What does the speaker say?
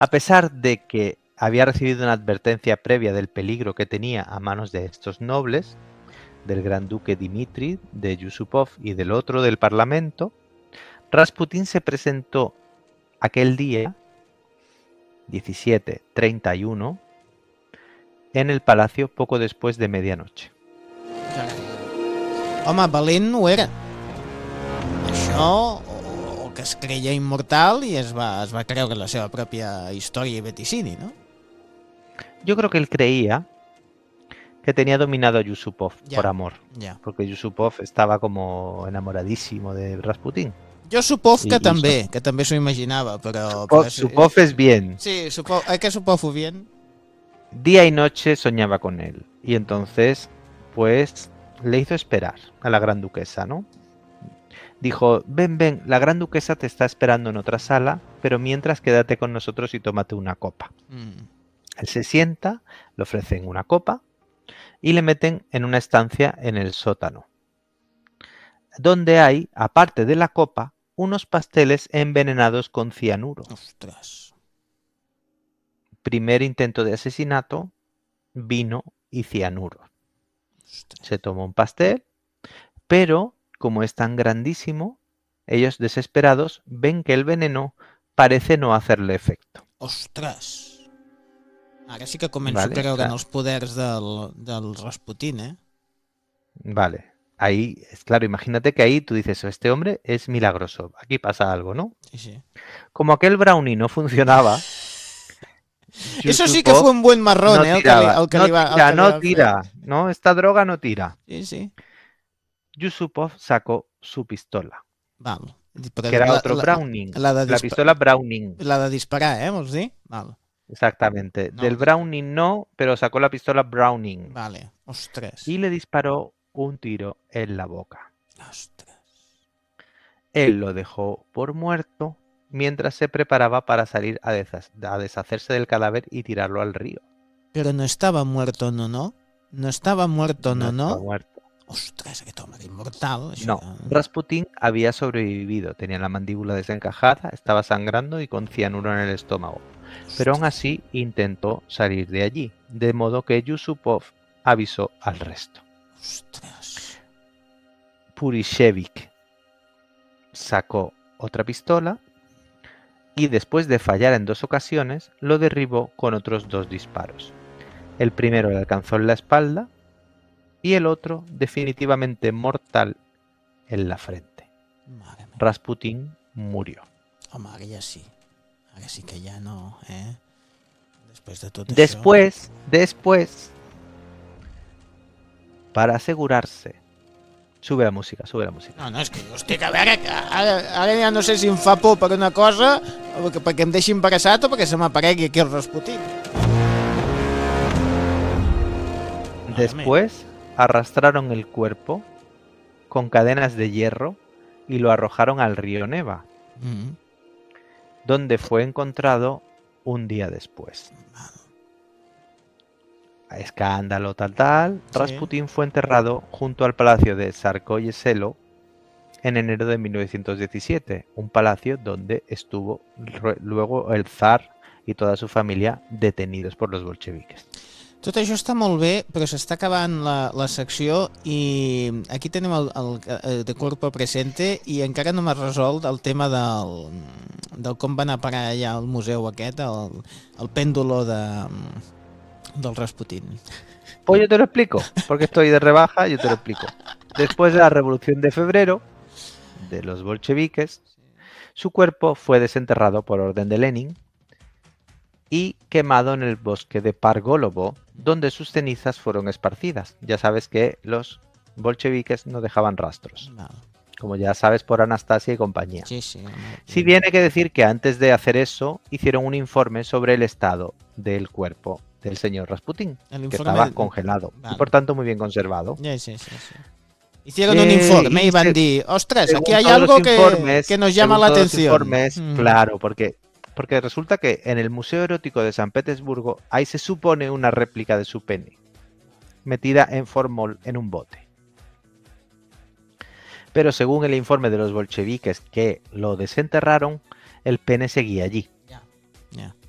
A pesar de que había recibido una advertencia previa del peligro que tenía a manos de estos nobles, del gran duque Dmitri, de Yusupov y del otro del parlamento, Rasputín se presentó aquel día, 17:31, en el palacio poco después de medianoche. Home, valent no era. Això, o que es creia immortal i es va creure la seva pròpia història i vaticini, ¿no? Yo creo que él creía que tenía dominado a Yusupov por amor, porque Yusupov estaba como enamoradísimo de Rasputín. Jo Supov que també s'ho imaginava, però... Supov es bien. Sí, que Supov bien. Día y noche soñaba con él, y entonces, pues, le hizo esperar a la gran duquesa, ¿no? Dijo, ven, la gran duquesa te está esperando en otra sala, pero mientras quédate con nosotros y tómate una copa. Él se sienta, le ofrecen una copa y le meten en una estancia en el sótano, donde hay, aparte de la copa, unos pasteles envenenados con cianuro. ¡Ostras! Primer intento de asesinato, vino y cianuro. ¡Ostras! Se toma un pastel, pero como es tan grandísimo, ellos desesperados ven que el veneno parece no hacerle efecto. ¡Ostras! Ara sí que començo a creure en els poders del Rasputín, ¿eh? Vale. Ahí, claro, imagínate que ahí tú dices, este hombre es milagroso, aquí pasa algo, ¿no? Sí. Como aquel brownie no funcionaba... Eso sí que fue un buen marrón, no tiraba, no tira, ¿no? Esta droga no tira. Sí. Yusupov sacó su pistola. Vale. Que era otro Browning. La pistola Browning. La de disparar, vols dir? Vale. Exactamente. No, del Browning no, pero sacó la pistola Browning. Vale. Ostras. Y le disparó un tiro en la boca. Ostras. Él lo dejó por muerto mientras se preparaba para salir a deshacerse del cadáver y tirarlo al río. Pero no estaba muerto, ¿no? No estaba muerto, ¿no? Estaba muerto. Ostras, aquest home era inmortal. Això. No, Rasputín había sobrevivido, tenía la mandíbula desencajada, estaba sangrando y con cianuro en el estómago. Pero aún así intentó salir de allí, de modo que Yusupov avisó al resto. Ostras. Purishevich sacó otra pistola y después de fallar en 2 ocasiones, lo derribó con otros 2 disparos. El primero le alcanzó en la espalda y el otro definitivamente mortal en la frente. Rasputín murió. Home, ara ja sí. Ara sí que ja no, Después de tot Después, para asegurarse... Sube la música. No, és que jo estic a veure, ara ja no sé si em fa por per una cosa, perquè em deixi embarassat o perquè se m'aparegui aquí el Rasputín. Después arrastraron el cuerpo con cadenas de hierro y lo arrojaron al río Neva, donde fue encontrado un día después. Escándalo tal. Sí. Rasputín fue enterrado junto al palacio de Tsarskoye-Selo en enero de 1917, un palacio donde estuvo luego el zar y toda su familia detenidos por los bolcheviques. Tot això està molt bé, però s'està acabant la secció i aquí tenim el de Corpo Presente i encara no m'ha resolt el tema del com va anar a parar allà al museu aquest, el péndulo del Rasputín. Pues yo te lo explico, porque estoy de rebaja, yo te lo explico. Después de la Revolución de Febrero, de los bolcheviques, su cuerpo fue desenterrado por orden de Lenin y quemado en el bosque de Pargolovo, donde sus cenizas fueron esparcidas. Ya sabes que los bolcheviques no dejaban rastros. No. Como ya sabes por Anastasia y compañía. Sí. Si bien hay que decir que antes de hacer eso, hicieron un informe sobre el estado del cuerpo del señor Rasputín, que estaba congelado y por tanto muy bien conservado. Sí. Hicieron un informe y van a decir, ostras, aquí hay algo que nos llama la atención. Claro, porque resulta que en el Museo Erótico de San Petersburgo ahí se supone una réplica de su pene, metida en formol en un bote. Pero según el informe de los bolcheviques que lo desenterraron, el pene seguía allí. Ya.